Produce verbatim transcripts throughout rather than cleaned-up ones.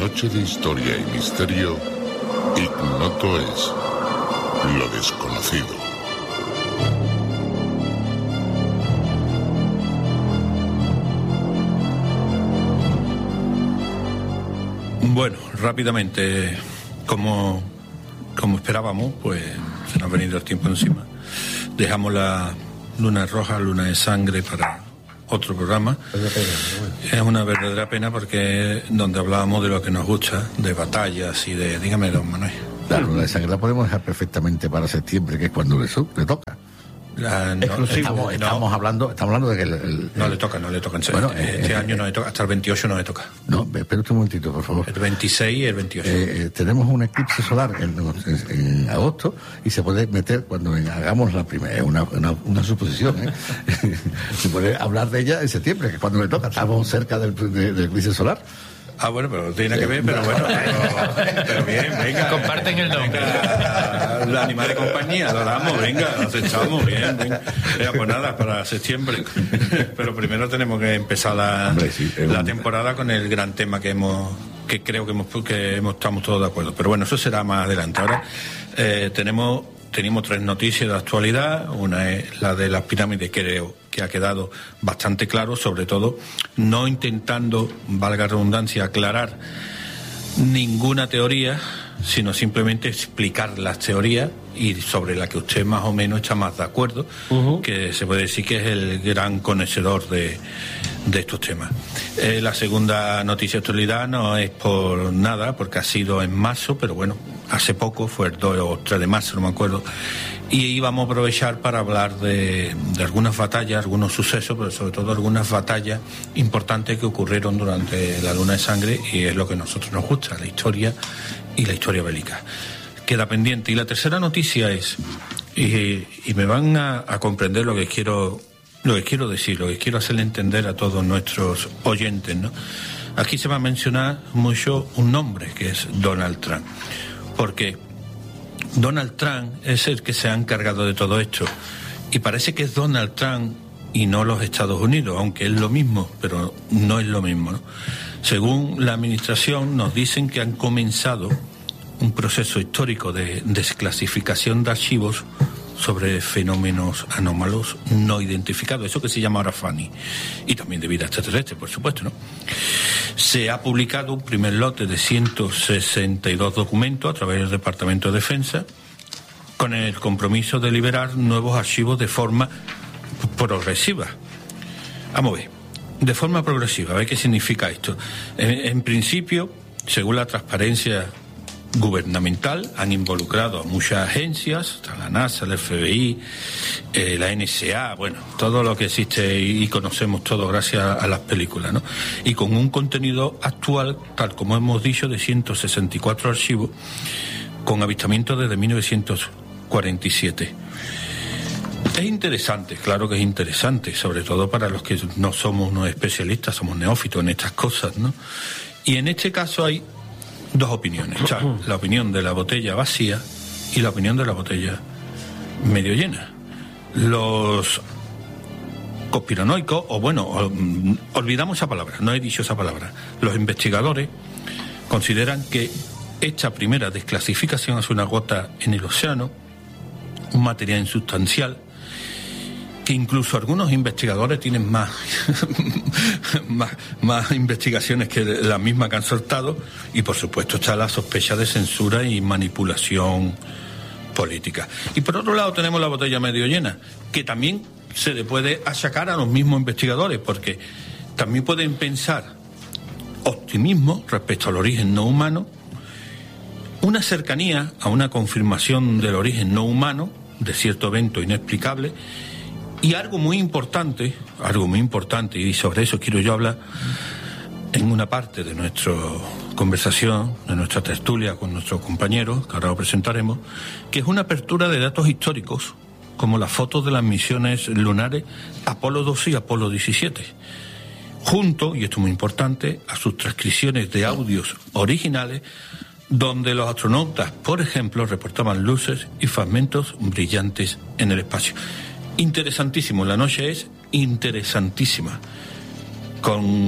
noche de historia y misterio, ignoto es lo desconocido. Bueno, rápidamente, como, como esperábamos, pues se nos ha venido el tiempo encima. Dejamos la luna roja, luna de sangre para otro programa. Es una verdadera pena porque es donde hablábamos de lo que nos gusta, de batallas y de... Dígame, don Manuel. La luna de sangre la podemos dejar perfectamente para septiembre, que es cuando le, su, le toca. La, no, estamos, no, estamos hablando estamos hablando de que el, el, no le toca, no le toca. Bueno, este, este eh, año no le toca, hasta el veintiocho no le toca. No, espera un momentito, por favor. El veintiséis y el veintiocho. Eh, tenemos un eclipse solar en, en, en agosto y se puede meter cuando hagamos la primera, es una, una, una suposición, ¿eh? Se puede hablar de ella en septiembre, que es cuando le toca. Estamos cerca del, de, del eclipse solar. Ah, bueno, pero tiene que ver, pero bueno, pero, pero bien, venga. Comparten el nombre. Venga, la animal de compañía, lo damos, venga, nos echamos, bien, venga. Venga, pues nada, para septiembre. Pero primero tenemos que empezar la, Hombre, sí, la un... temporada con el gran tema que hemos, que creo que hemos, que hemos, estamos todos de acuerdo. Pero bueno, eso será más adelante. Ahora eh, tenemos, tenemos tres noticias de actualidad. Una es la de las pirámides, creo que ha quedado bastante claro, sobre todo no intentando, valga redundancia, aclarar ninguna teoría, sino simplemente explicar las teorías y sobre la que usted más o menos está más de acuerdo, uh-huh. que se puede decir que es el gran conocedor de, de estos temas. Eh, la segunda noticia de actualidad no es por nada, porque ha sido en marzo, pero bueno, hace poco, fue el dos o tres de marzo, no me acuerdo, y íbamos a aprovechar para hablar de, de algunas batallas, algunos sucesos, pero sobre todo algunas batallas importantes que ocurrieron durante la luna de sangre, y es lo que a nosotros nos gusta, la historia y la historia bélica. Queda pendiente. Y la tercera noticia es, y, y me van a, a comprender lo que quiero lo que quiero decir, lo que quiero hacerle entender a todos nuestros oyentes, ¿no? Aquí se va a mencionar mucho un nombre, que es Donald Trump, porque Donald Trump es el que se ha encargado de todo esto, y parece que es Donald Trump y no los Estados Unidos, aunque es lo mismo, pero no es lo mismo, ¿no? Según la administración, nos dicen que han comenzado un proceso histórico de desclasificación de archivos sobre fenómenos anómalos no identificados, eso que se llama ahora FANI, y también de vida extraterrestre, por supuesto, ¿no? Se ha publicado un primer lote de ciento sesenta y dos documentos a través del Departamento de Defensa, con el compromiso de liberar nuevos archivos de forma progresiva. Vamos a ver, de forma progresiva, a ver qué significa esto. En, en principio, según la transparencia gubernamental, han involucrado a muchas agencias, la NASA, el F B I, eh, la N S A, bueno, todo lo que existe y conocemos todo gracias a las películas, ¿no? Y con un contenido actual, tal como hemos dicho, de ciento sesenta y cuatro archivos, con avistamientos desde mil novecientos cuarenta y siete. Es interesante, claro que es interesante, sobre todo para los que no somos unos especialistas, somos neófitos en estas cosas, ¿no? Y en este caso hay dos opiniones, o sea, la opinión de la botella vacía y la opinión de la botella medio llena. Los conspiranoicos, o bueno, olvidamos esa palabra, no he dicho esa palabra, los investigadores consideran que esta primera desclasificación es una gota en el océano, un material insustancial, que incluso algunos investigadores tienen más, más, más investigaciones que la misma que han soltado, y por supuesto está la sospecha de censura y manipulación política. Y por otro lado tenemos la botella medio llena, que también se le puede achacar a los mismos investigadores, porque también pueden pensar optimismo respecto al origen no humano, una cercanía a una confirmación del origen no humano de cierto evento inexplicable. Y algo muy importante, algo muy importante, y sobre eso quiero yo hablar en una parte de nuestra conversación, de nuestra tertulia con nuestros compañeros, que ahora lo presentaremos, que es una apertura de datos históricos, como las fotos de las misiones lunares Apolo doce y Apolo diecisiete, junto, y esto es muy importante, a sus transcripciones de audios originales, donde los astronautas, por ejemplo, reportaban luces y fragmentos brillantes en el espacio. Interesantísimo, la noche es interesantísima, con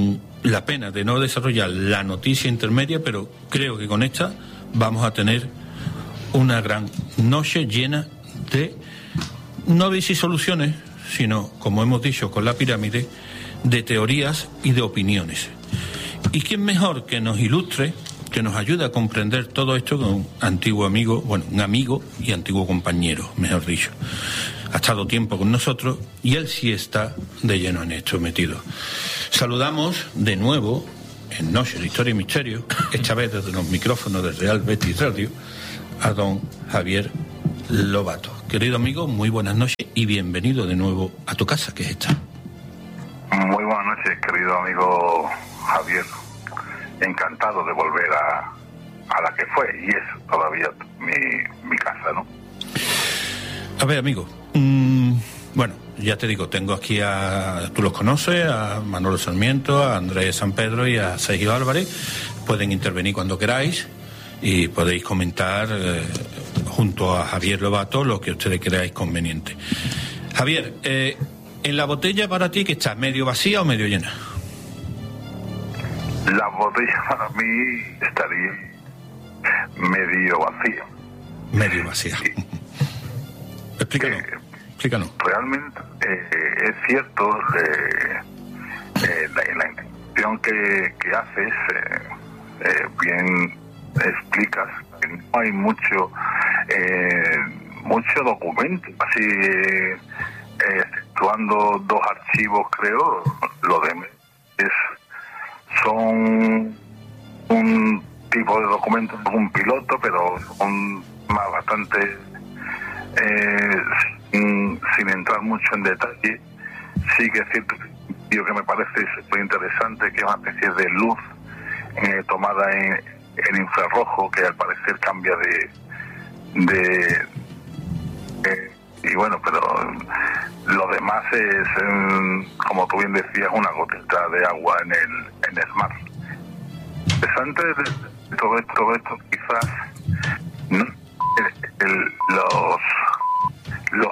la pena de no desarrollar la noticia intermedia, pero creo que con esta vamos a tener una gran noche llena de, no de soluciones, sino, como hemos dicho con la pirámide, de teorías y de opiniones. ¿Y quién mejor que nos ilustre, que nos ayude a comprender todo esto, con un antiguo amigo, bueno, un amigo y antiguo compañero, mejor dicho? Ha estado tiempo con nosotros y él sí está de lleno en esto metido. Saludamos de nuevo, en Noche de Historia y Misterio, esta vez desde los micrófonos de Real Betis Radio, a don Javier Lobato. Querido amigo, muy buenas noches y bienvenido de nuevo a tu casa, que es esta. Muy buenas noches, querido amigo Javier. Encantado de volver a, a la que fue y es todavía mi, mi casa, ¿no? A ver, amigo, mmm, bueno, ya te digo, tengo aquí a, tú los conoces, a Manolo Sarmiento, a Andrés San Pedro y a Sergio Álvarez. Pueden intervenir cuando queráis y podéis comentar eh, junto a Javier Lobato lo que ustedes creáis conveniente. Javier, eh, en la botella para ti, ¿qué está? ¿Medio vacía o medio llena? La botella para mí estaría medio vacía. Medio vacía. Sí. Explícanos, eh, explícanos. Realmente eh, es cierto eh, eh, la, la intención que, que haces, eh, eh, bien explicas que no hay mucho eh, mucho documento, así eh, exceptuando dos archivos, creo, lo de es son un tipo de documentos, un piloto, pero son más bastante eh, sin, sin entrar mucho en detalle. Sí que es cierto que me parece muy interesante, que es una especie de luz eh, tomada en, en infrarrojo, que al parecer cambia de de eh, y bueno, pero lo demás es, eh, como tú bien decías, una gotita de agua en el en el mar. Interesante de todo esto, todo esto quizás no el, el, los los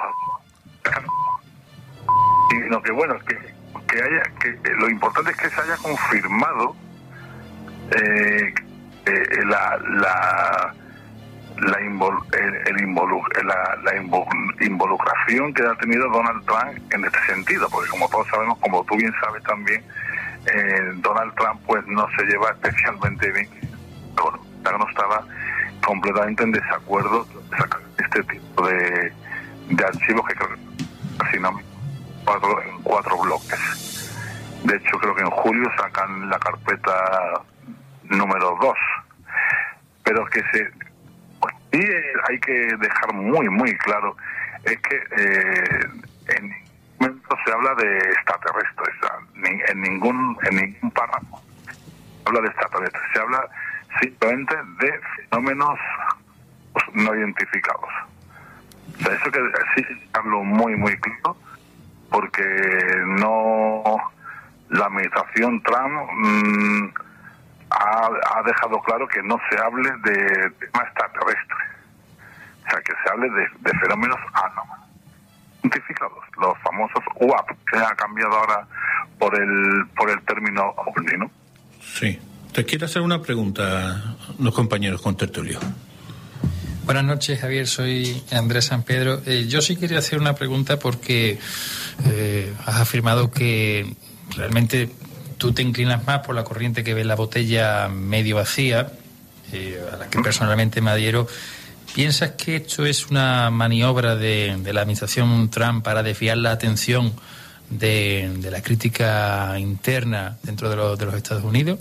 sino que bueno que que haya que lo importante es que se haya confirmado eh, eh, la la la, invol, el, el involu, la, la invol, involucración que ha tenido Donald Trump en este sentido, porque como todos sabemos, como tú bien sabes también, eh, Donald Trump pues no se lleva especialmente bien, bueno, ya no estaba completamente en desacuerdo de sacar este tipo de, de archivos que creo que casi no cuatro, en cuatro bloques. De hecho creo que en julio sacan la carpeta número dos, pero que se y hay que dejar muy, muy claro, es que eh, en ningún momento se habla de extraterrestres, en ningún, en ningún párrafo se habla de extraterrestres, se habla simplemente de fenómenos no identificados. O sea, eso que sí hablo muy, muy claro, porque no, la administración Trump mmm, Ha, ha dejado claro que no se hable de tema extraterrestre, o sea, que se hable de, de fenómenos anómalos identificados, los famosos U A P, que ha cambiado ahora por el por el término ovni, ¿no? Sí. Te quiero hacer una pregunta, los compañeros con tertulio. Buenas noches, Javier, soy Andrés San Pedro. Eh, yo sí quería hacer una pregunta porque eh, has afirmado que realmente tú te inclinas más por la corriente que ve la botella medio vacía, eh, a la que personalmente me adhiero. ¿Piensas que esto es una maniobra de, de la administración Trump para desviar la atención de, de la crítica interna dentro de, lo, de los Estados Unidos?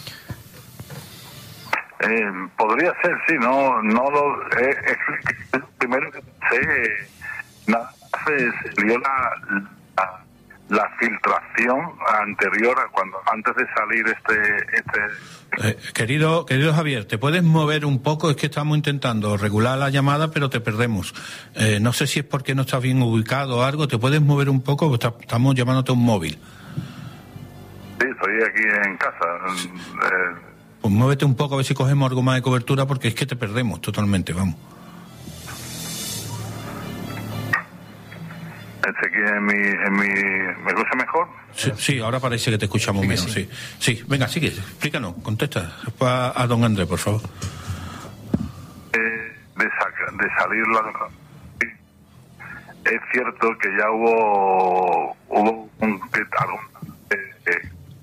Eh, podría ser, sí, no no lo eh, es primero que sé, nada, se dio la, la la filtración anterior a cuando antes de salir este este eh, querido querido Javier, te puedes mover un poco, es que estamos intentando regular la llamada pero te perdemos, eh, no sé si es porque no estás bien ubicado o algo, te puedes mover un poco, está, estamos llamándote un móvil. Sí, estoy aquí en casa. eh... Pues muévete un poco a ver si cogemos algo más de cobertura, porque es que te perdemos totalmente, vamos. Ezequiel, en mi, en mi, ¿me escucha mejor? Sí, sí, ahora parece que te escuchamos sí, menos, sí. sí. Sí, venga, sigue, explícanos, contesta. Después a, a don Andrés, por favor. Eh, de, saca, de salir la... Es cierto que ya hubo hubo un de,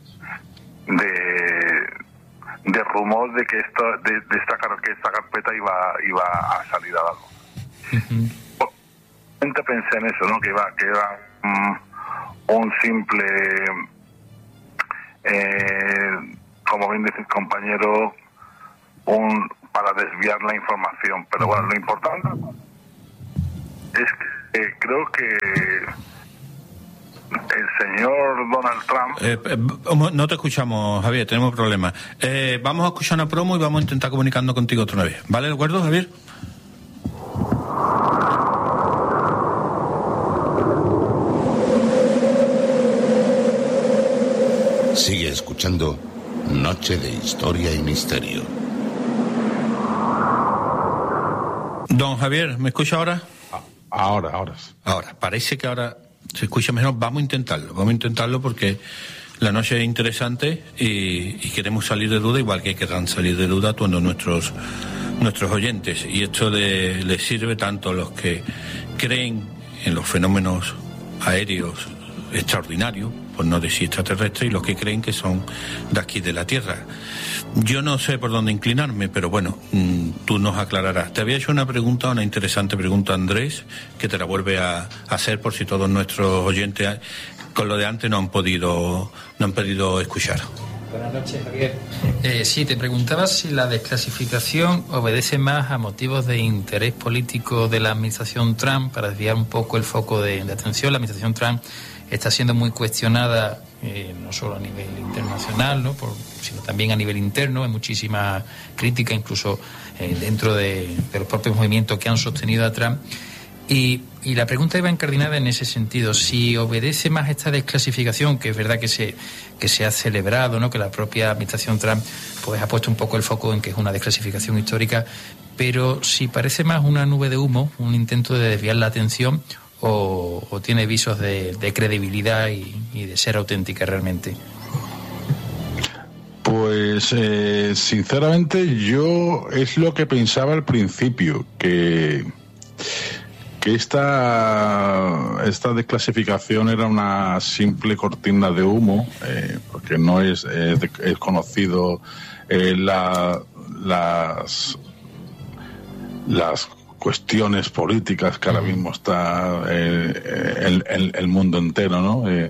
de, de rumor de que esto de, de esta que esta carpeta iba iba a salir a la luz. Uh-huh. Pensé en eso, ¿no? Que iba que era um, un simple eh, como bien dice el compañero, un para desviar la información, pero bueno, lo importante es que Eh, creo que el señor Donald Trump... Eh, eh, no te escuchamos, Javier, tenemos problemas. Eh, vamos a escuchar una promo y vamos a intentar comunicarnos contigo otra vez. ¿Vale, de acuerdo, Javier? Sigue escuchando Noche de Historia y Misterio. Don Javier, ¿me escucha ahora? Ahora, ahora. Ahora, parece que ahora se escucha mejor. Vamos a intentarlo, vamos a intentarlo porque la noche es interesante y, y queremos salir de duda, igual que querrán salir de duda todos nuestros nuestros oyentes. Y esto le, les sirve tanto a los que creen en los fenómenos aéreos extraordinarios, por no decir extraterrestres, y los que creen que son de aquí de la Tierra. Yo no sé por dónde inclinarme, pero bueno, mmm, tú nos aclararás. Te había hecho una pregunta, una interesante pregunta, Andrés, que te la vuelve a, a hacer por si todos nuestros oyentes con lo de antes no han podido no han podido escuchar. Buenas noches, Javier. Eh, sí, te preguntaba si la desclasificación obedece más a motivos de interés político de la administración Trump para desviar un poco el foco de, de atención. La administración Trump está siendo muy cuestionada, eh, no solo a nivel internacional, ¿no? Por, sino también a nivel interno. Hay muchísima crítica, incluso eh, dentro de, de los propios movimientos que han sostenido a Trump. Y, y la pregunta iba encardinada en ese sentido. Si obedece más esta desclasificación, que es verdad que se que se ha celebrado, ¿no? Que la propia administración Trump pues ha puesto un poco el foco en que es una desclasificación histórica, pero si parece más una nube de humo, un intento de desviar la atención, o, o tiene visos de, de credibilidad y, y de ser auténtica realmente. Pues eh, sinceramente yo es lo que pensaba al principio, que que esta esta desclasificación era una simple cortina de humo, eh, porque no es, es, de, es conocido eh, la, las las cuestiones políticas que ahora mismo está eh, el, el, el mundo entero, ¿no? Eh,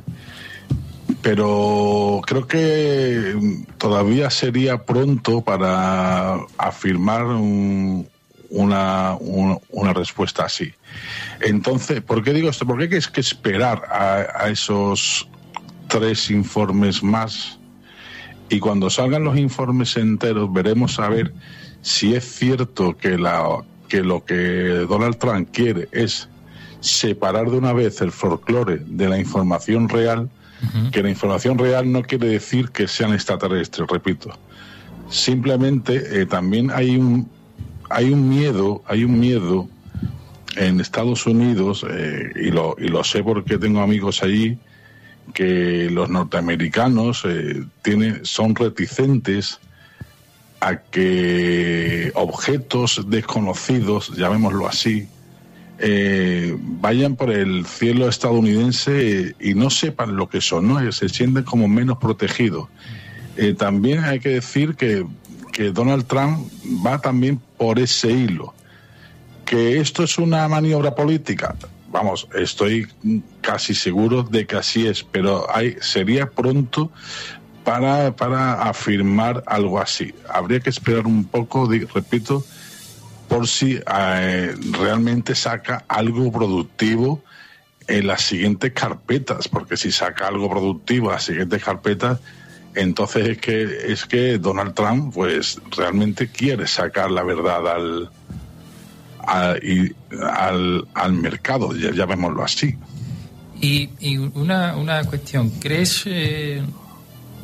pero creo que todavía sería pronto para afirmar un, una, un, una respuesta así. Entonces, ¿por qué digo esto? Porque hay que, que esperar a, a esos tres informes más, y cuando salgan los informes enteros veremos a ver si es cierto que la que lo que Donald Trump quiere es separar de una vez el folclore de la información real. Uh-huh. Que la información real no quiere decir que sean extraterrestres, repito. Simplemente eh, también hay un hay un miedo, hay un miedo en Estados Unidos, eh, y lo y lo sé porque tengo amigos allí, que los norteamericanos eh, tienen son reticentes a que objetos desconocidos, llamémoslo así, eh, vayan por el cielo estadounidense y no sepan lo que son, ¿no? Se sienten como menos protegidos. Eh, también hay que decir que, que Donald Trump va también por ese hilo. Que esto es una maniobra política, vamos, estoy casi seguro de que así es, pero hay, sería pronto para para afirmar algo así. Habría que esperar un poco, de, repito, por si eh, realmente saca algo productivo en las siguientes carpetas, porque si saca algo productivo en las siguientes carpetas, entonces es que es que Donald Trump pues realmente quiere sacar la verdad al al, y, al, al mercado, ya llamémoslo así. Y, y una, una cuestión, ¿crees eh,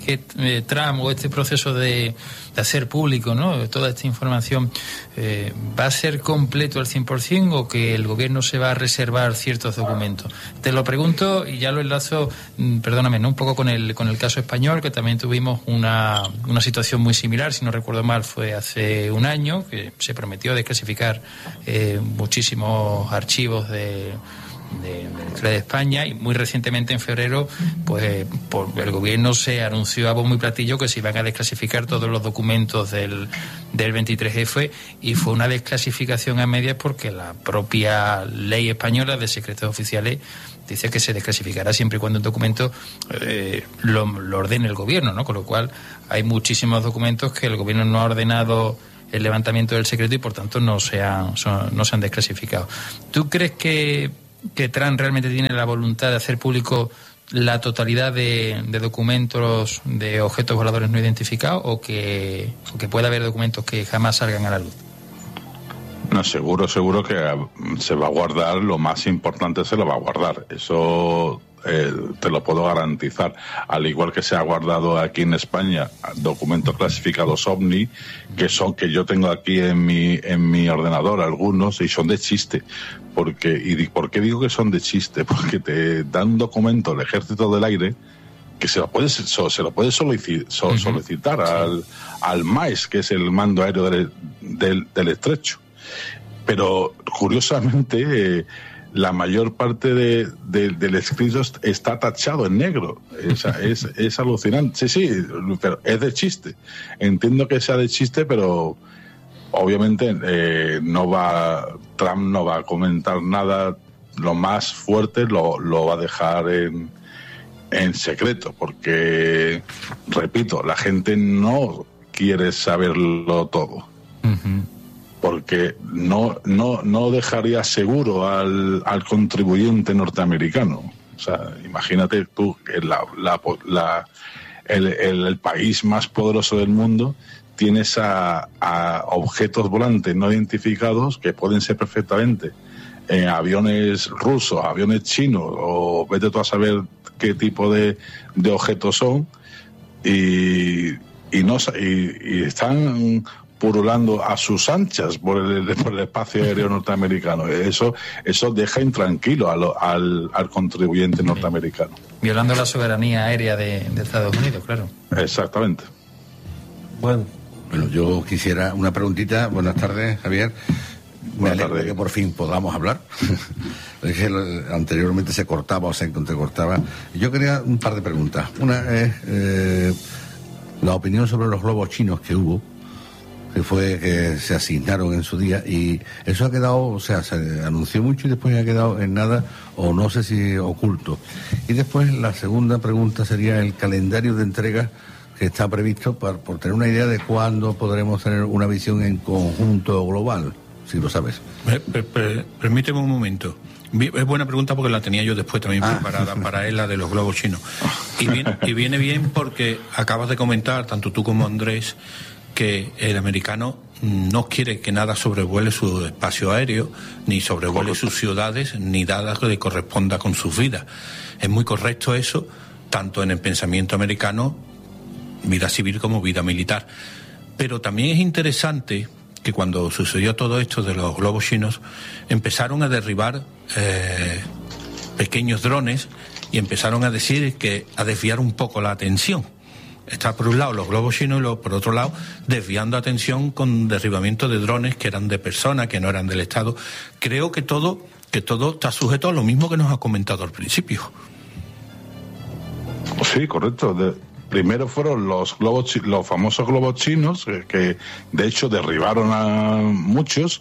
que eh, Trump o este proceso de, de hacer público, ¿no?, toda esta información, eh, ¿va a ser completo al cien por ciento o que el gobierno se va a reservar ciertos documentos? Te lo pregunto y ya lo enlazo, perdóname, ¿no?, un poco con el con el caso español, que también tuvimos una, una situación muy similar, si no recuerdo mal, fue hace un año, que se prometió desclasificar eh, muchísimos archivos de de Venezuela de España, y muy recientemente en febrero pues por el gobierno se anunció a bombo y platillo que se iban a desclasificar todos los documentos del, del veintitrés efe, y fue una desclasificación a medias porque la propia ley española de secretos oficiales dice que se desclasificará siempre y cuando un documento eh, lo, lo ordene el gobierno, ¿no? Con lo cual hay muchísimos documentos que el gobierno no ha ordenado el levantamiento del secreto y por tanto no se han, son, no se han desclasificado. ¿Tú crees que que Trump realmente tiene la voluntad de hacer público la totalidad de, de documentos de objetos voladores no identificados, o que, o que pueda haber documentos que jamás salgan a la luz? No, seguro, seguro que se va a guardar, lo más importante se lo va a guardar. Eso eh, te lo puedo garantizar. Al igual que se ha guardado aquí en España documentos clasificados OVNI, que son que yo tengo aquí en mi en mi ordenador algunos, y son de chiste. Porque, ¿y por qué digo que son de chiste? Porque te dan un documento el Ejército del Aire que se lo puedes se lo puedes solicitar, solicitar al, al MAES, que es el Mando Aéreo del, del, del Estrecho. Pero curiosamente eh, la mayor parte de, de, del escrito está tachado en negro. Es, es, es alucinante. Sí, sí, pero es de chiste. Entiendo que sea de chiste, pero obviamente eh, no va Trump no va a comentar nada. Lo más fuerte lo, lo va a dejar en, en secreto, porque, repito, la gente no quiere saberlo todo. Uh-huh. Porque no no no dejaría seguro al, al contribuyente norteamericano. O sea, imagínate tú, la, la, la, el, el, el país más poderoso del mundo, tienes a, a objetos volantes no identificados que pueden ser perfectamente en aviones rusos, aviones chinos, o vete tú a saber qué tipo de, de objetos son, y, y, no, y, y están purulando a sus anchas por el, por el espacio aéreo norteamericano. Eso eso deja intranquilo al, al, al contribuyente norteamericano. Violando la soberanía aérea de, de Estados Unidos, claro. Exactamente. Bueno, bueno, yo quisiera una preguntita. Buenas tardes, Javier. Me alegro de que por fin podamos hablar. Es que anteriormente se cortaba o se entrecortaba. Yo quería un par de preguntas. Una es eh, la opinión sobre los globos chinos que hubo, que fue que se asignaron en su día, y eso ha quedado, o sea, se anunció mucho y después ha quedado en nada, o no sé si oculto. Y después la segunda pregunta sería el calendario de entrega que está previsto, para, por tener una idea de cuándo podremos tener una visión en conjunto global, si lo sabes. Per, per, per, permíteme un momento. Es buena pregunta porque la tenía yo después también ah. preparada para él, la de los globos chinos. Y viene, y viene bien porque acabas de comentar, tanto tú como Andrés, que el americano no quiere que nada sobrevuele su espacio aéreo, ni sobrevuele sus ciudades, ni nada que le corresponda con sus vidas. Es muy correcto eso, tanto en el pensamiento americano, vida civil como vida militar. Pero también es interesante que cuando sucedió todo esto de los globos chinos, empezaron a derribar eh, pequeños drones y empezaron a decir que a desviar un poco la atención. Está por un lado los globos chinos y luego, por otro lado, desviando atención con derribamiento de drones que eran de personas, que no eran del Estado. Creo que todo que todo está sujeto a lo mismo que nos ha comentado al principio. Sí, correcto. De, primero fueron los globos, los famosos globos chinos, que, que de hecho derribaron a muchos.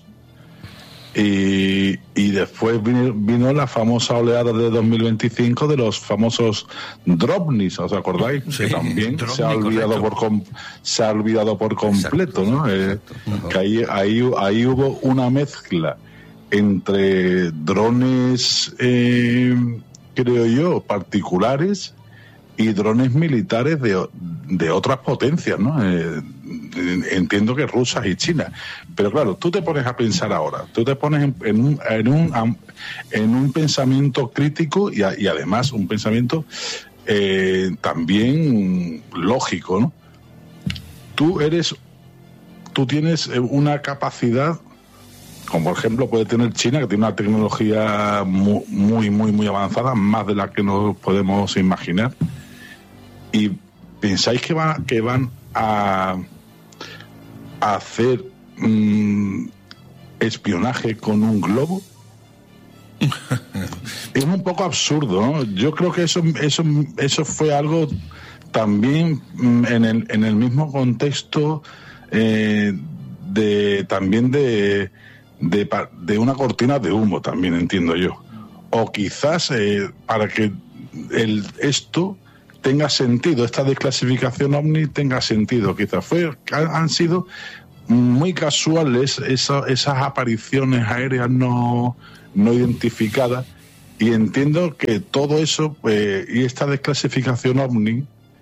Y, y después vino, vino la famosa oleada de dos mil veinticinco de los famosos Dropnis, ¿os acordáis? Sí, que también se ha olvidado por com, se ha olvidado por completo, exacto, ¿no? Eh, que ahí, ahí, ahí hubo una mezcla entre drones, eh, creo yo, particulares y drones militares de, de otras potencias, ¿no? Eh, entiendo que rusas y chinas. Pero claro, tú te pones a pensar ahora, tú te pones en, en, un, en, un, en un pensamiento crítico y, a, y además un pensamiento eh, también lógico, ¿no? Tú eres, tú tienes una capacidad, como por ejemplo puede tener China, que tiene una tecnología muy, muy, muy, muy avanzada, más de la que nos podemos imaginar, y pensáis que van, que van a, a hacer mmm, espionaje con un globo. Es un poco absurdo, ¿no? Yo creo que eso eso eso fue algo también en el en el mismo contexto eh, de también de, de de una cortina de humo, también entiendo yo, o quizás eh, para que el esto tenga sentido, esta desclasificación OVNI tenga sentido, quizás fue han sido muy casuales esa, esas apariciones aéreas no no identificadas, y entiendo que todo eso eh, y esta desclasificación OVNI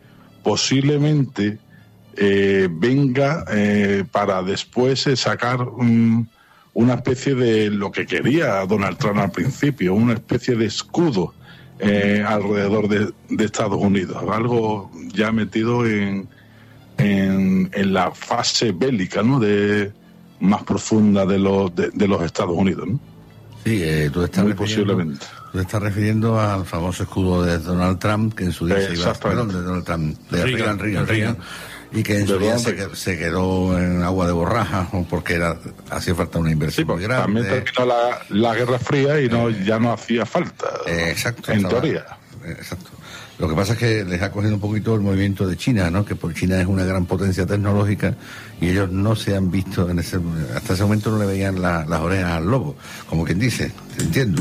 posiblemente eh, venga eh, para después eh, sacar um, una especie de lo que quería Donald Trump al principio, una especie de escudo eh, alrededor de, de Estados Unidos, algo ya metido en, en, en la fase bélica, ¿no?, de más profunda de los de, de los Estados Unidos, ¿no? Sí, eh, tú estás muy refiriendo, posiblemente. Tú estás refiriendo al famoso escudo de Donald Trump, que en su día se iba a perdón, de Donald Trump, de Reagan, Reagan, Reagan, y que en su día se, quedó, se quedó en agua de borraja, porque era hacía falta una inversión sí, muy grande. También terminó la, la Guerra Fría y no eh, ya no hacía falta. Eh, exacto. En estaba, teoría. Eh, exacto. Lo que pasa es que les ha cogido un poquito el movimiento de China, ¿no? Que por China es una gran potencia tecnológica y ellos no se han visto en ese hasta ese momento no le veían la, las orejas al lobo, como quien dice, entiendo.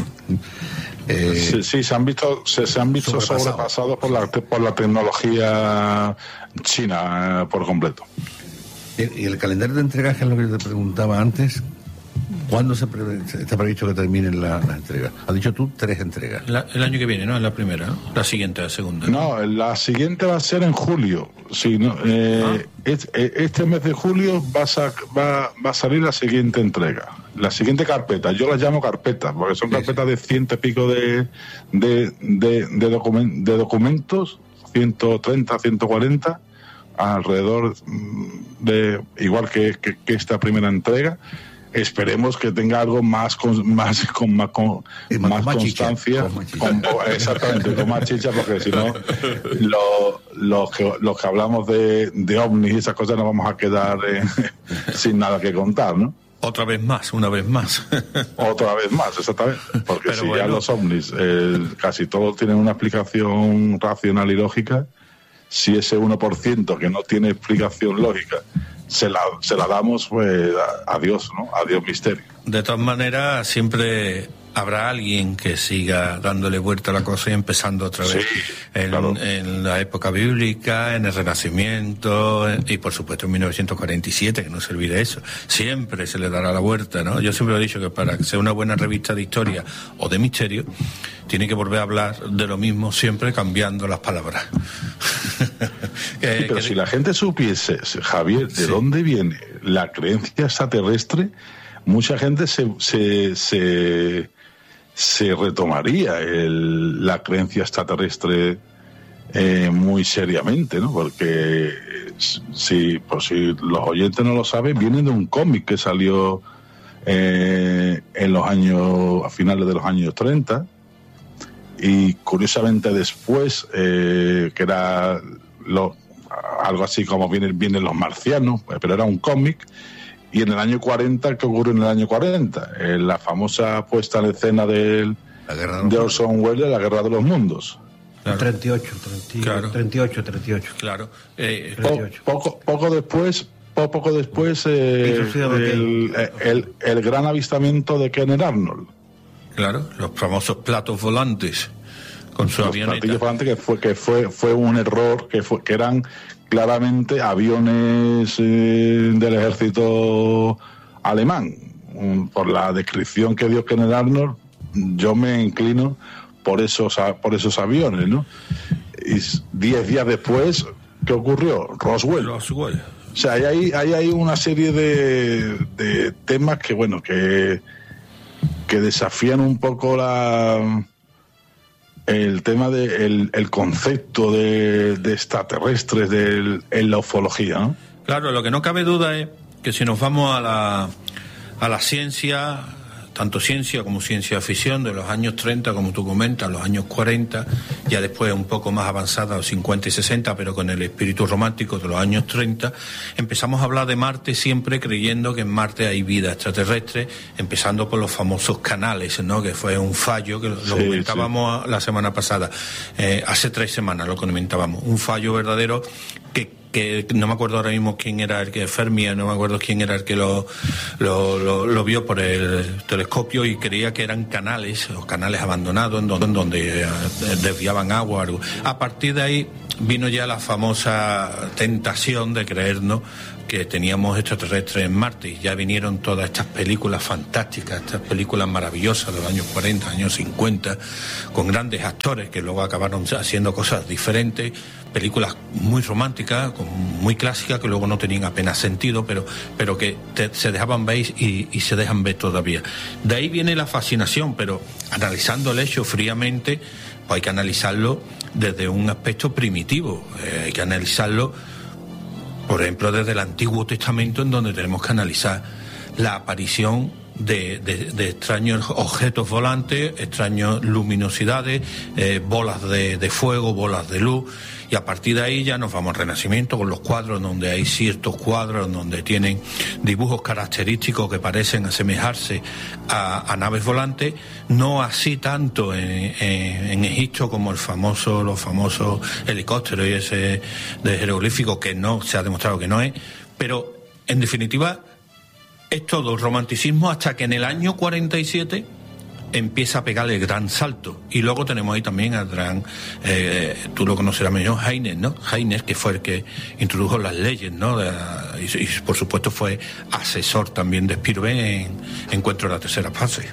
Eh, sí, sí, se han visto se, se han visto sobrepasados por la por la tecnología china eh, por completo. Y, y el calendario de entregas, que es lo que yo te preguntaba antes. ¿Cuándo se pre- está previsto que terminen las la entregas? Has dicho tú tres entregas. La, el año que viene, ¿no? La primera, ¿no? La siguiente, la segunda. No, no, la siguiente va a ser en julio. Sí, no, eh, ah. este, este mes de julio va a, sac, va, va a salir la siguiente entrega. La siguiente carpeta. Yo la llamo carpeta, porque son sí, carpetas sí. de ciento y pico de, de, de, de, document, de documentos, ciento treinta, ciento cuarenta, alrededor de, igual que, que, que esta primera entrega. Esperemos que tenga algo más con más con más, con, más, más constancia, chicha, con, exactamente, con más chicha, porque si no lo, los que los que hablamos de, de ovnis y esas cosas nos vamos a quedar eh, sin nada que contar, ¿no? Otra vez más, una vez más. Otra vez más, exactamente, porque Pero si bueno, ya los ovnis eh, casi todos tienen una explicación racional y lógica, si ese uno por ciento que no tiene explicación lógica se la, se la damos, pues adiós, ¿no? Adiós misterio. De todas maneras, siempre habrá alguien que siga dándole vuelta a la cosa y empezando otra vez sí, en, claro. en la época bíblica, en el Renacimiento y por supuesto en mil novecientos cuarenta y siete, que no se olvide eso. Siempre se le dará la vuelta, ¿no? Yo siempre he dicho que para que sea una buena revista de historia o de misterio, tiene que volver a hablar de lo mismo, siempre cambiando las palabras. que, sí, pero que... si la gente supiese, Javier, de sí. dónde viene la creencia extraterrestre, mucha gente se se, se, se retomaría el, la creencia extraterrestre eh, muy seriamente, ¿no? Porque si, por si los oyentes no lo saben, viene de un cómic que salió eh, en los años, a finales de los años treinta, y curiosamente después, eh, que era lo, algo así como vienen, vienen los marcianos, pero era un cómic. Y en el año cuarenta, ¿qué ocurre en el año cuarenta? Eh, la famosa puesta en escena del, de Orson Welles, La Guerra de los Mundos. Claro. treinta y ocho, treinta, claro. treinta y ocho, treinta y ocho. Claro. Eh, treinta y ocho. Po, poco, poco después, po, poco después eh, el, el, el, el gran avistamiento de Kenneth Arnold. Claro, los famosos platos volantes con su los avioneta. Platillos volantes que fue que fue fue un error, que fue que eran claramente aviones eh, del ejército alemán. Um, por la descripción que dio Kenneth Arnold, yo me inclino por esos por esos aviones, ¿no? Y diez días después, ¿qué ocurrió? Roswell. Roswell. O sea, hay ahí hay, hay una serie de, de temas que, bueno, que que desafían un poco la el tema de el, el concepto de, de extraterrestres de, en la ufología, ¿no? Claro, lo que no cabe duda es que si nos vamos a la, a la ciencia, tanto ciencia como ciencia ficción, de los años treinta, como tú comentas, los años cuarenta, ya después un poco más avanzada, los cincuenta y sesenta, pero con el espíritu romántico de los años treinta, empezamos a hablar de Marte siempre creyendo que en Marte hay vida extraterrestre, empezando por los famosos canales, ¿no? Que fue un fallo, que lo sí, comentábamos sí. la semana pasada, eh, hace tres semanas lo comentábamos, un fallo verdadero que que no me acuerdo ahora mismo quién era el que Fermi, no me acuerdo quién era el que lo, lo, lo, lo vio por el telescopio y creía que eran canales, o canales abandonados en donde, en donde desviaban agua o algo. A partir de ahí vino ya la famosa tentación de creernos que teníamos extraterrestres en Marte, y ya vinieron todas estas películas fantásticas, estas películas maravillosas de los años cuarenta, años cincuenta, con grandes actores que luego acabaron haciendo cosas diferentes, películas muy románticas, muy clásicas, que luego no tenían apenas sentido, pero, pero que te, se dejaban ver y, y se dejan ver todavía. De ahí viene la fascinación, pero analizando el hecho fríamente, pues hay que analizarlo desde un aspecto primitivo, eh, hay que analizarlo, por ejemplo, desde el Antiguo Testamento, en donde tenemos que analizar la aparición de, de, de extraños objetos volantes, extrañas luminosidades, eh, bolas de, de fuego, bolas de luz, y a partir de ahí ya nos vamos al Renacimiento con los cuadros, donde hay ciertos cuadros donde tienen dibujos característicos que parecen asemejarse a, a naves volantes, no así tanto en, en, en Egipto como el famoso, los famosos helicópteros y ese de jeroglífico, que no se ha demostrado que no es, pero en definitiva es todo romanticismo hasta que en el año cuarenta y siete empieza a pegarle el gran salto. Y luego tenemos ahí también al gran, eh, tú lo conocerás mejor, Heine, ¿no? Heine, que fue el que introdujo las leyes, ¿no? De, y, y por supuesto fue asesor también de Spielberg en Encuentro de la Tercera Fase.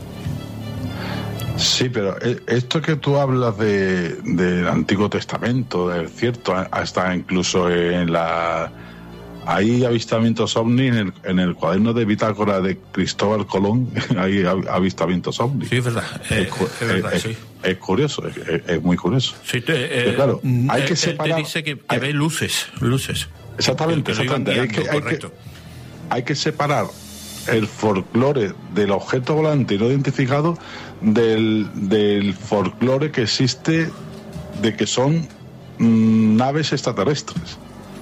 Sí, pero esto que tú hablas de del Antiguo Testamento, es cierto, hasta incluso en la... Hay avistamientos ovni en el, en el cuaderno de bitácora de Cristóbal Colón, hay avistamientos ovni. Sí, es verdad. Eh, es, es, verdad es, sí. es curioso, es, es muy curioso. Sí, te, eh, claro, hay eh, que separar. Te dice que, que hay, ve luces, luces. Exactamente, que exactamente. Guiando, hay, que, hay, que, hay que separar el folclore del objeto volante no identificado del, del folclore que existe de que son mmm, naves extraterrestres.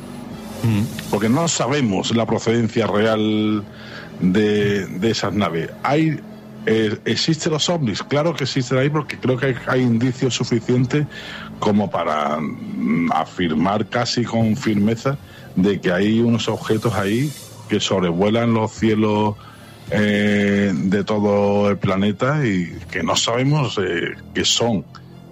Porque no sabemos la procedencia real de, de esas naves. Hay eh, ¿existen los ovnis? Claro que existen ahí, porque creo que hay, hay indicios suficientes como para mm, afirmar casi con firmeza de que hay unos objetos ahí que sobrevuelan los cielos eh, de todo el planeta y que no sabemos eh, qué son.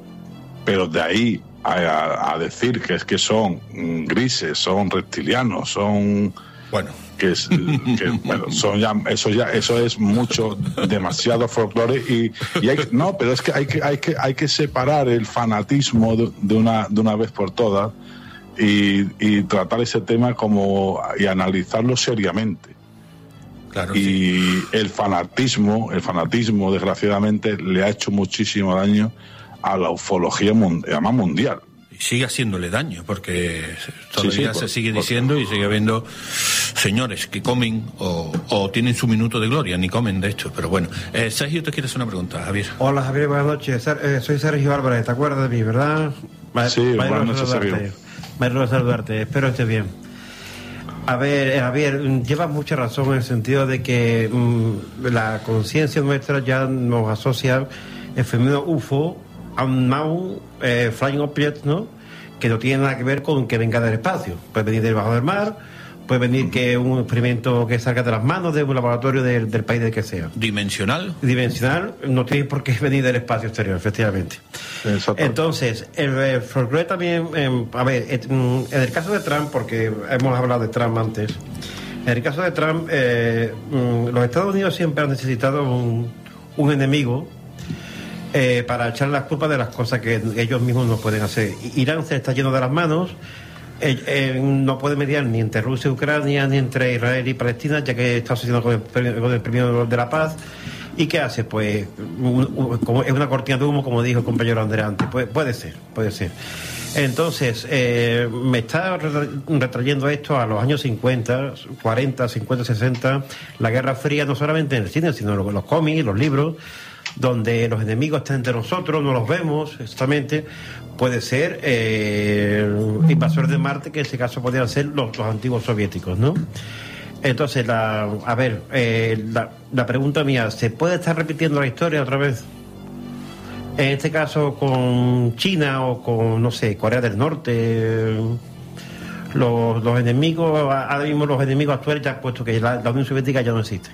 Pero de ahí A, a decir que es que son grises, son reptilianos, son bueno, que es que, bueno, son ya eso ya eso es mucho, demasiado folclore y, y hay, no, pero es que hay que hay que hay que separar el fanatismo de, de una de una vez por todas y, y tratar ese tema como y analizarlo seriamente. Claro, y sí. el fanatismo, el fanatismo desgraciadamente le ha hecho muchísimo daño a la ufología además mundial. Y sigue haciéndole daño, porque todavía sí, sí, se por, sigue por, diciendo y sigue habiendo señores que comen o, o tienen su minuto de gloria, ni comen de esto, pero bueno. Eh, Sergio, ¿te quieres hacer una pregunta, Javier? Hola, Javier, buenas noches. Eh, soy Sergio Álvarez, ¿te acuerdas de mí, verdad? Ma sí, buenas noches, Sergio. Me alegro saludarte, espero que estés bien. A ver, eh, Javier, llevas mucha razón en el sentido de que mmm, la conciencia nuestra ya nos asocia el fenómeno U F O unknown eh, flying object, ¿no? Que no tiene nada que ver con que venga del espacio. Puede venir debajo del mar, puede venir que un experimento que salga de las manos de un laboratorio del, del país del que sea. ¿Dimensional? Dimensional, no tiene por qué venir del espacio exterior, efectivamente. Exacto. Entonces, el, el folclore también, eh, a ver, en el caso de Trump, porque hemos hablado de Trump antes, en el caso de Trump, eh, los Estados Unidos siempre han necesitado un, un enemigo Eh, para echar las culpas de las cosas que ellos mismos no pueden hacer. Irán se está yendo de las manos, eh, eh, no puede mediar ni entre Rusia y Ucrania, ni entre Israel y Palestina, ya que está asociado con el, con el premio de la paz, ¿Y qué hace? Pues un, un, como es una cortina de humo, como dijo el compañero Andrés antes. Puede, puede ser, puede ser. Entonces, eh, me está retrayendo esto a los años cincuenta, cuarenta, cincuenta, sesenta, la Guerra Fría, no solamente en el cine, sino en los cómics, los libros, donde los enemigos están entre nosotros, no los vemos exactamente. Puede ser eh, invasores de Marte, que en ese caso podrían ser los, los antiguos soviéticos, ¿no? Entonces, la, a ver, eh, la, la pregunta mía, ¿se puede estar repitiendo la historia otra vez? En este caso con China o con, no sé, Corea del Norte. Los, los enemigos, ahora mismo los enemigos actuales, ya puesto que la, la Unión Soviética ya no existe.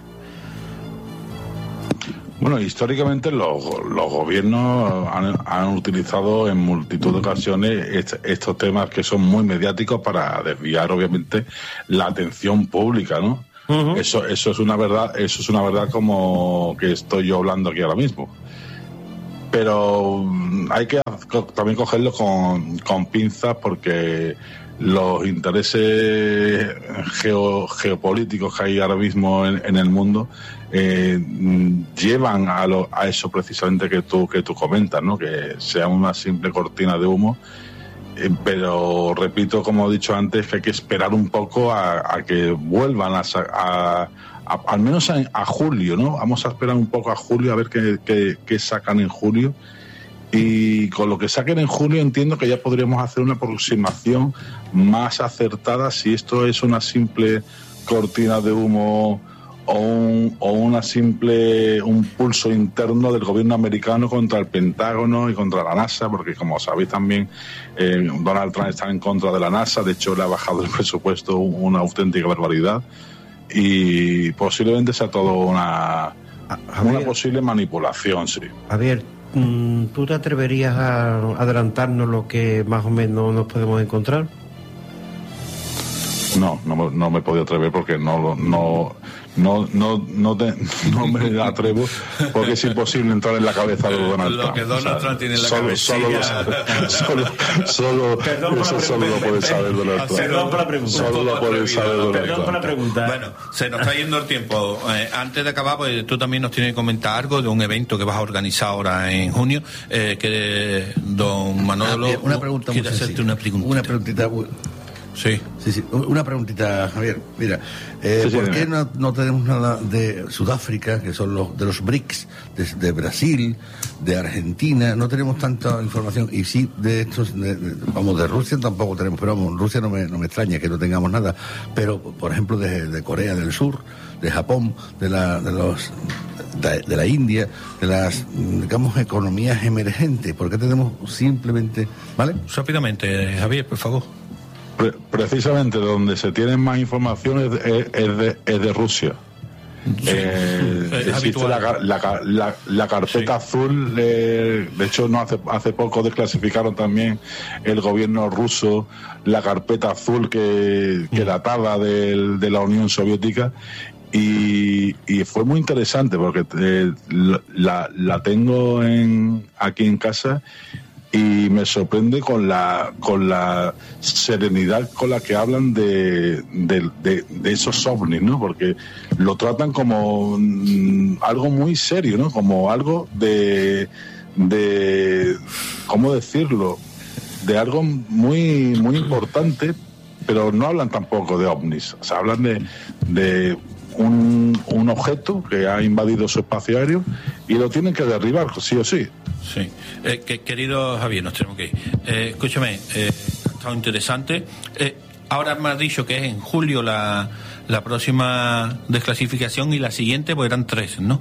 Bueno, históricamente los, los gobiernos han, han utilizado en multitud de ocasiones est, estos temas que son muy mediáticos para desviar, obviamente, la atención pública, ¿no? Uh-huh. Eso, eso es una verdad, eso es una verdad como que estoy yo hablando aquí ahora mismo. Pero hay que también cogerlo con, con pinzas, porque los intereses geo, geopolíticos que hay ahora mismo en, en el mundo eh, llevan a, lo, a eso precisamente que tú que tú comentas, ¿no? Que sea una simple cortina de humo. Eh, pero repito, como he dicho antes, que hay que esperar un poco a, a que vuelvan a, a, a al menos a, a julio, ¿no? Vamos a esperar un poco a julio a ver qué, qué, qué sacan en julio. Y con lo que saquen en julio entiendo que ya podríamos hacer una aproximación más acertada si esto es una simple cortina de humo o, un, o una simple un pulso interno del gobierno americano contra el Pentágono y contra la NASA, porque como sabéis también eh, Donald Trump está en contra de la NASA. De hecho le ha bajado el presupuesto una auténtica barbaridad, y posiblemente sea todo una, una posible manipulación. Sí. Javier, ¿tú te atreverías a adelantarnos lo que más o menos nos podemos encontrar? No, no, no me he podido atrever porque no no no no no, te, no me atrevo, porque es imposible entrar en la cabeza de Donald Trump. Lo que Donald Trump tiene en la solo, cabeza. Solo, solo, solo, solo eso solo lo puede saber Donald Trump. Perdón por la pregunta. Solo lo puede saber Donald Trump. Perdón por la pregunta. Bueno, se nos está yendo el tiempo. Eh, antes de acabar, pues tú también nos tienes que comentar algo de un evento que vas a organizar ahora en junio, eh, que don Manolo ah, una pregunta quiere hacerte sencilla. una pregunta. Una preguntita. Sí. Sí, sí. Una preguntita, Javier. Mira, eh, sí, ¿por sí, qué no, no tenemos nada de Sudáfrica, que son los de los B R I C S, de, de Brasil, de Argentina? No tenemos tanta información. Y sí, de estos, de, de, vamos, de Rusia tampoco tenemos, pero vamos, Rusia no me, no me extraña que no tengamos nada. Pero, por ejemplo, de, de Corea del Sur, de Japón, de la, de los, de, de la India, de las, digamos, economías emergentes. ¿Por qué tenemos simplemente, vale? Rápidamente, Javier, por favor. Precisamente donde se tienen más información es, es, es, de, es de Rusia. Sí. Eh, es existe la, la, la, la carpeta sí. azul, eh, de hecho no hace hace poco desclasificaron también el gobierno ruso la carpeta azul que, que databa de, de la Unión Soviética, y, y fue muy interesante porque eh, la, la tengo en, aquí en casa. Y me sorprende con la con la serenidad con la que hablan de, de, de, de esos ovnis, ¿no? Porque lo tratan como mm, algo muy serio, ¿no? Como algo de, de ¿cómo decirlo? De algo muy muy importante, pero no hablan tampoco de ovnis. O sea, hablan de, de un, un objeto que ha invadido su espacio aéreo y lo tienen que derribar, sí o sí. Sí, eh, que, querido Javier, nos tenemos que ir. Eh, escúchame, eh, ha estado interesante. Eh, ahora me has dicho que es en julio la, la próxima desclasificación, y la siguiente pues eran tres, ¿no?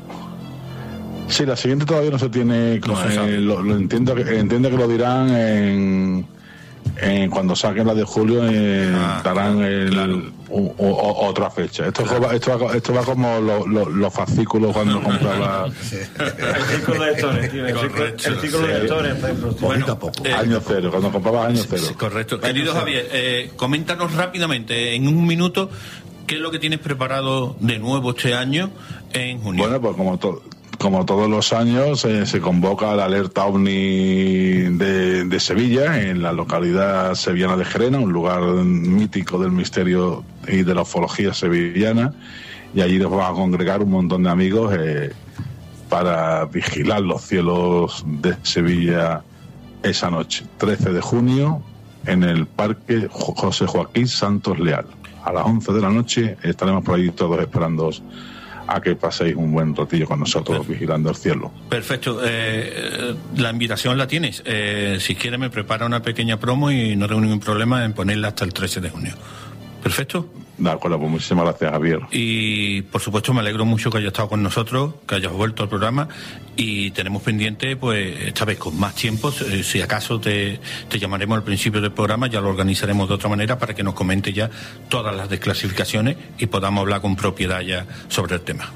Sí, la siguiente todavía no se tiene. No se eh, lo, lo entiendo, que, entiendo que lo dirán en, en cuando saquen la de julio, eh, ah, darán claro, el, claro. O, o, otra fecha. Esto, claro. va, esto, va, esto va como lo, lo, los fascículos cuando compraba. Sí. El círculo de lectores, tío. El, correcto, el círculo sí. de lectores, por ejemplo. Bueno, a poco. Eh, año cero, cuando comprabas año cero. Sí, correcto. Querido Javier, eh, coméntanos rápidamente, en un minuto, qué es lo que tienes preparado de nuevo este año en junio. Bueno, pues como todo. como todos los años, eh, se convoca la alerta OVNI de, de Sevilla, en la localidad sevillana de Gerena, un lugar mítico del misterio y de la ufología sevillana, y allí nos vamos a congregar un montón de amigos eh, para vigilar los cielos de Sevilla esa noche, trece de junio, en el Parque José Joaquín Santos Leal. A las once de la noche estaremos por ahí todos esperándoos a que paséis un buen ratillo con nosotros. Perfecto. Vigilando el cielo. Perfecto. Eh, la invitación la tienes. Eh, si quieres me prepara una pequeña promo y no tengo ningún problema en ponerla hasta el trece de junio. ¿Perfecto? De acuerdo, pues muchísimas gracias, Javier. Y por supuesto me alegro mucho que hayas estado con nosotros, que hayas vuelto al programa, y tenemos pendiente, pues esta vez con más tiempo, si acaso te, te llamaremos al principio del programa, ya lo organizaremos de otra manera para que nos comente ya todas las desclasificaciones y podamos hablar con propiedad ya sobre el tema.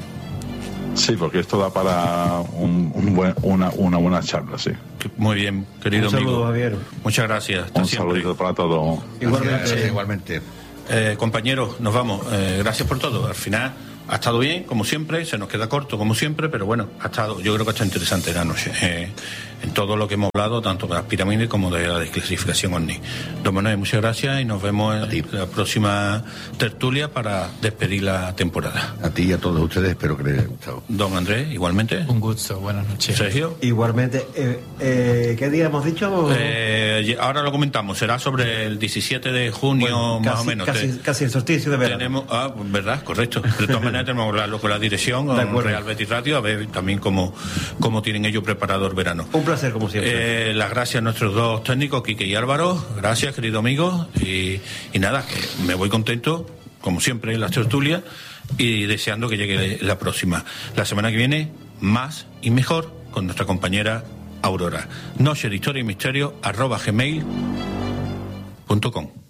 Sí, porque esto da para un, un buen, una, una buena charla, sí. Muy bien, querido un saludo, amigo. Javier. Muchas gracias. Hasta un siempre. saludo para todos. Igualmente. Sí, igualmente. Eh, compañeros, nos vamos. Eh, gracias por todo. Al final ha estado bien, como siempre, se nos queda corto, como siempre, pero bueno, ha estado, yo creo que ha estado interesante la noche. Eh, en todo lo que hemos hablado, tanto de las pirámides como de la desclasificación OVNI. Don Manuel, muchas gracias y nos vemos en la próxima tertulia para despedir la temporada. A ti y a todos ustedes, espero que les haya gustado. Don Andrés, igualmente. Un gusto, buenas noches. Sergio. Igualmente. Eh, eh, ¿Qué día hemos dicho? Eh, ahora lo comentamos, será sobre el diecisiete de junio, Bueno, más casi, o menos. Casi, casi el solsticio de verano. Tenemos, ah, verdad, correcto. De todas maneras tenemos que hablarlo con la dirección, con Real Betis Radio, a ver también cómo, cómo tienen ellos preparado el verano. Un placer, como siempre. Eh, las gracias a nuestros dos técnicos, Quique y Álvaro. Gracias, querido amigo. Y, y nada, que me voy contento, como siempre, en las tertulias y deseando que llegue la próxima. La semana que viene, más y mejor con nuestra compañera Aurora. Noche de Historia y Misterio, arroba gmail punto com.